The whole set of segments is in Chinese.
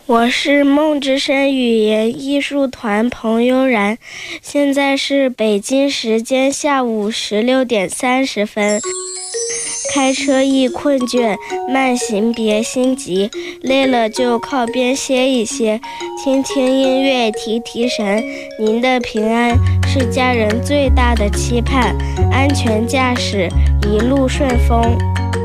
我是梦之声语言艺术团彭悠然，现在是北京时间下午16点30分。开车易困倦，慢行别心急，累了就靠边歇一歇，听听音乐提提神。您的平安是家人最大的期盼，安全驾驶，一路顺风。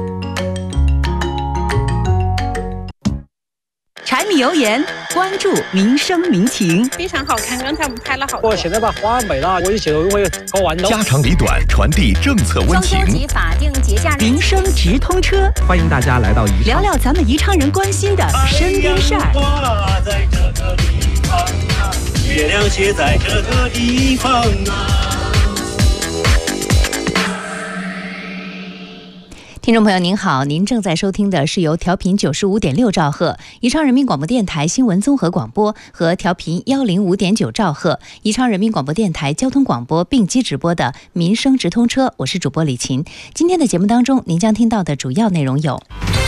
柴米油盐，关注民生民情。 非常好看，刚才我们拍了好多。我现在把花美了，我以前我也搞完了。 家长里短，传递政策温情。 中秋节法定节假日，民生直通车， 欢迎大家来到宜昌， 聊聊咱们宜昌人关心的身边事儿。 在这个地方啊，月亮写在这个地方啊。 听众朋友您好，您正在收听的是由调频95.6兆赫宜昌人民广播电台新闻综合广播和调频105.9兆赫宜昌人民广播电台交通广播并机直播的民生直通车，我是主播李琴。今天的节目当中，您将听到的主要内容有：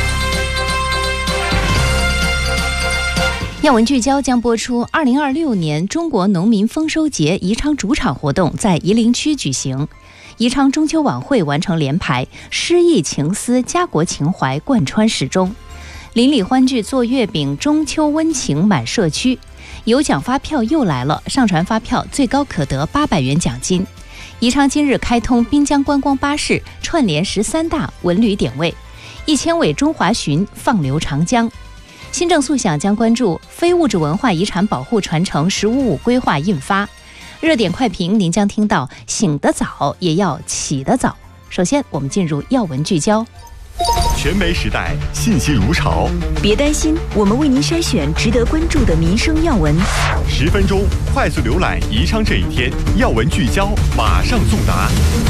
要闻聚焦将播出2026年中国农民丰收节宜昌主场活动在夷陵区举行。宜昌中秋晚会完成联排，诗意情思、家国情怀贯穿始终。邻里欢聚做月饼，中秋温情满社区。有奖发票又来了，上传发票最高可得800元奖金。宜昌今日开通滨江观光巴士，串联13大文旅点位。1000尾中华鲟放流长江。新政速享将关注非物质文化遗产保护传承“15+5”规划印发。热点快评，您将听到醒得早也要起得早。首先，我们进入要闻聚焦。 全媒时代，信息如潮。 别担心，我们为您筛选值得关注的民生要闻。 10分钟快速浏览宜昌这一天，要闻聚焦，马上送达。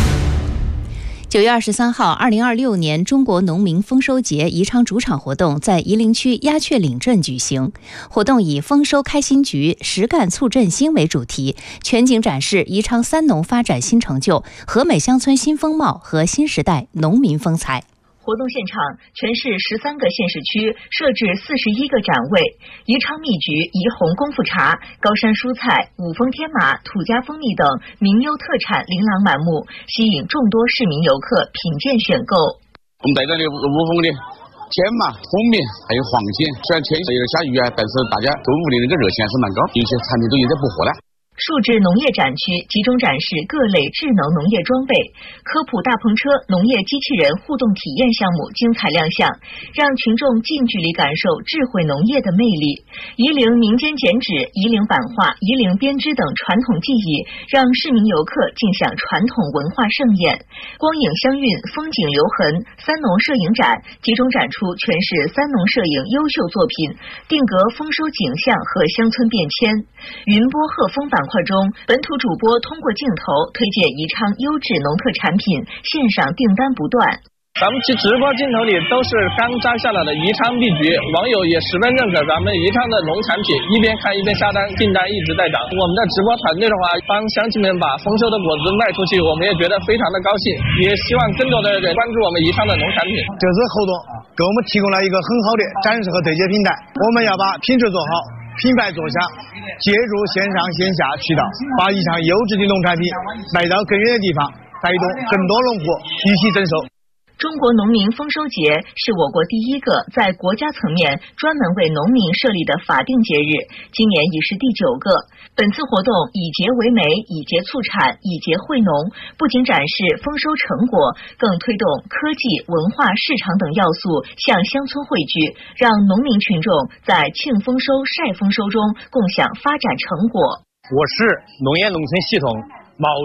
9月23号，2026年中国农民丰收节宜昌主场活动在夷陵区鸦雀岭镇举行。活动以丰收开心局，实干促振兴为主题，全景展示宜昌三农发展新成就、和美乡村新风貌和新时代农民风采。 活动现场，全市13个县市区设置41个展位，宜昌蜜橘、宜红功夫茶、高山蔬菜、五丰天麻、土家蜂蜜等名优特产琳琅满目，吸引众多市民游客品鉴选购。 我们带到的五丰的天麻、蜂蜜还有黄金，虽然天气有点下雨啊，但是大家购物的那个热情还是蛮高，有些产品都有点补货了。 树质农业展区集中展示各类智能农业装备，科普大篷车、农业机器人互动体验项目精彩亮相，让群众近距离感受智慧农业的魅力。夷陵民间剪纸、夷陵版画、夷陵编织等传统技艺，让市民游客尽享传统文化盛宴。光影相韵，风景留痕，三农摄影展集中展出全市三农摄影优秀作品，定格丰收景象和乡村变迁。云播鹤峰板块中，本土主播通过镜头推荐宜昌优质农特产品，线上订单不断。 咱们直播镜头里都是刚摘下来的宜昌蜜橘，网友也十分认可咱们宜昌的农产品，一边看一边下单，订单一直在涨。我们的直播团队的话，帮乡亲们把丰收的果子卖出去，我们也觉得非常的高兴，也希望更多的人关注我们宜昌的农产品。 这次活动给我们提供了一个很好的展示和对接平台，我们要把品质做好，品牌做响，接入线上线下渠道，把宜昌优质的农产品卖到更远的地方，带动更多农户一起增收。 中国农民丰收节是我国第一个在国家层面专门为农民设立的法定节日，今年已是第9个。本次活动以节为媒，以节促产，以节惠农，不仅展示丰收成果，更推动科技、文化、市场等要素向乡村汇聚，让农民群众在庆丰收、晒丰收中共享发展成果。 我市农业农村系统